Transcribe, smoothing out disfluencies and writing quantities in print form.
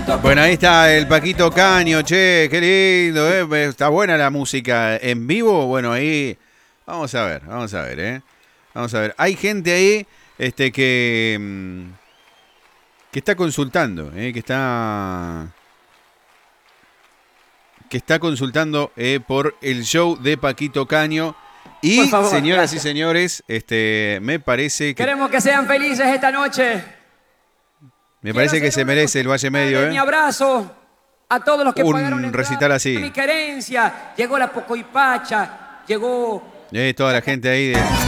Bueno, ahí está el Paquito Caño, che, qué lindo, está buena la música en vivo. Bueno, ahí vamos a ver, Vamos a ver. Hay gente ahí que está consultando, que está consultando por el show de Paquito Caño. Y, Por favor, señoras gracias. y señores, me parece que... Queremos que sean felices esta noche. Me parece que se merece el Valle Medio, Mi abrazo a todos los que Un pagaron la entrada. recital así. Mi querencia. Llegó la Pocoipacha, llegó Toda la gente ahí de...